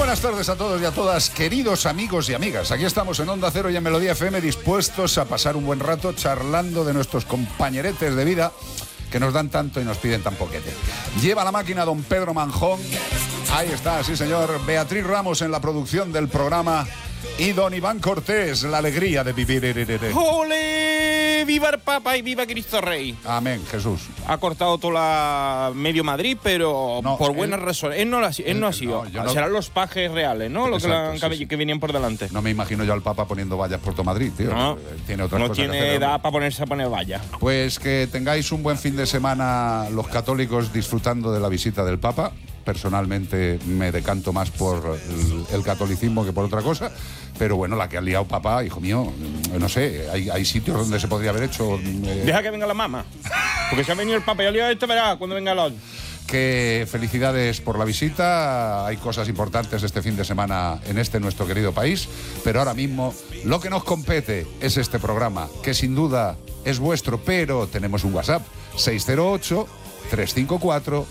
buenas tardes a todos y a todas, queridos amigos y amigas. Aquí estamos en Onda Cero y en Melodía FM, dispuestos a pasar un buen rato charlando de nuestros compañeretes de vida que nos dan tanto y nos piden tan poquete. Lleva la máquina don Pedro Manjón. Ahí está, sí señor. Beatriz Ramos en la producción del programa. Y don Iván Cortés, la alegría de vivir. ¡Ole! ¡Viva el Papa y viva Cristo Rey! Amén, Jesús. Ha cortado toda la medio Madrid, pero no, por buenas razones. Él no ha sido. No. Serán los pajes reales, ¿no? Exacto, Que venían por delante. No me imagino yo al Papa poniendo vallas por todo Madrid, tío. No, tiene otras cosas tiene que hacer, edad para ponerse a poner vallas. Pues que tengáis un buen fin de semana los católicos disfrutando de la visita del Papa. Personalmente me decanto más por el catolicismo que por otra cosa, pero bueno, la que ha liado papá, hijo mío, no sé, hay sitios donde se podría haber hecho... Deja que venga la mamá, porque se ha venido el Papa y ha liado verá cuando venga el otro. Que felicidades por la visita, hay cosas importantes este fin de semana en nuestro querido país, pero ahora mismo lo que nos compete es este programa, que sin duda es vuestro, pero tenemos un WhatsApp, 608-354-383.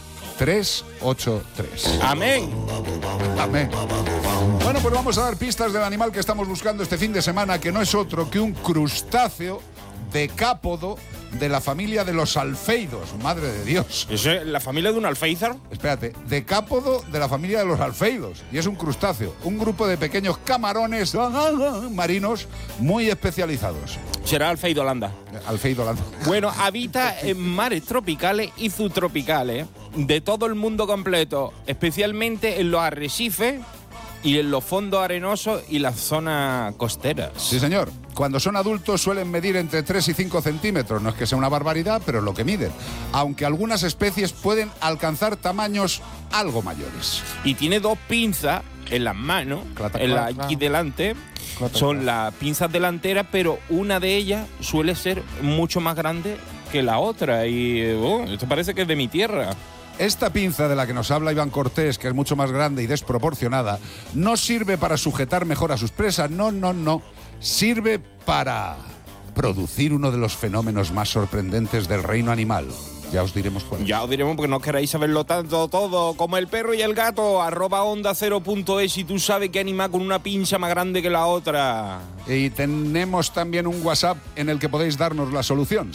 Amén. Amén. Bueno, pues vamos a dar pistas del animal que estamos buscando este fin de semana, que no es otro que un crustáceo decápodo de la familia de los alfeidos. Madre de Dios. ¿Es la familia de un alféizar? Espérate, decápodo de la familia de los alfeidos. Y es un crustáceo, un grupo de pequeños camarones marinos muy especializados. Será alfeido holanda. Alfeido holanda. Bueno, habita en mares tropicales y subtropicales de todo el mundo completo, especialmente en los arrecifes y en los fondos arenosos y las zonas costeras. Sí, señor. Cuando son adultos suelen medir entre 3 y 5 centímetros. No es que sea una barbaridad, pero es lo que miden. Aunque algunas especies pueden alcanzar tamaños algo mayores. Y tiene dos pinzas en las manos, aquí delante. Son las pinzas delanteras, pero una de ellas suele ser mucho más grande que la otra. Y esto parece que es de mi tierra. Esta pinza de la que nos habla Iván Cortés, que es mucho más grande y desproporcionada, no sirve para sujetar mejor a sus presas, no. Sirve para producir uno de los fenómenos más sorprendentes del reino animal. Ya os diremos cuál es. Ya os diremos, porque no queréis saberlo tanto todo como el perro y el gato. @onda0.es y tú sabes qué animal con una pinza más grande que la otra. Y tenemos también un WhatsApp en el que podéis darnos la solución.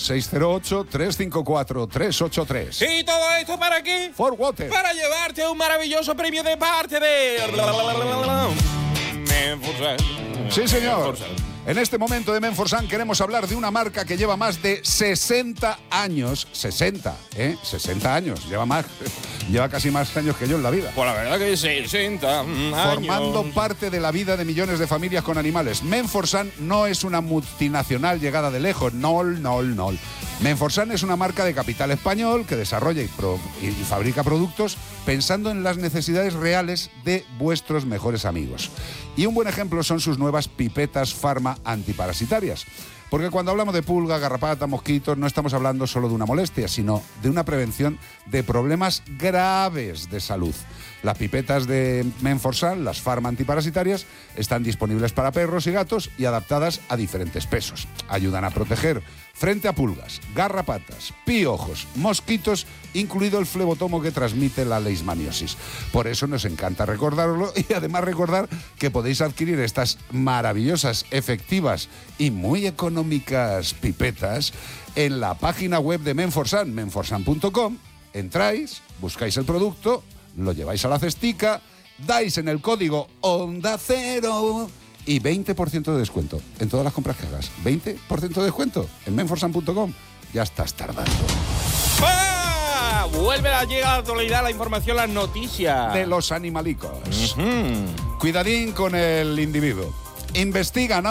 608-354-383. ¿Y todo esto para qué? For Water. Para llevarte un maravilloso premio de parte de... Menforsan. Sí, señor. En este momento de Menforsan queremos hablar de una marca que lleva más de 60 años. 60 años. Lleva casi más años que yo en la vida. Pues la verdad que 60 años. Formando parte de la vida de millones de familias con animales. Menforsan no es una multinacional llegada de lejos. No. Menforsan es una marca de capital español que desarrolla y fabrica productos pensando en las necesidades reales de vuestros mejores amigos. Y un buen ejemplo son sus nuevas pipetas Pharma antiparasitarias. Porque cuando hablamos de pulga, garrapata, mosquitos, no estamos hablando solo de una molestia, sino de una prevención de problemas graves de salud. Las pipetas de Menforsan, las Pharma antiparasitarias, están disponibles para perros y gatos y adaptadas a diferentes pesos. Ayudan a proteger frente a pulgas, garrapatas, piojos, mosquitos, incluido el flebotomo que transmite la leishmaniosis. Por eso nos encanta recordarlo y además recordar que podéis adquirir estas maravillosas, efectivas y muy económicas pipetas en la página web de Menforsan, menforsan.com. Entráis, buscáis el producto, lo lleváis a la cestica, dais en el código Onda Cero y 20% de descuento en todas las compras que hagas. 20% de descuento en menforsan.com. Ya estás tardando. ¡Ah! Vuelve a llegar a la actualidad la información, las noticias. De los animalicos. Cuidadín con el individuo. Investigan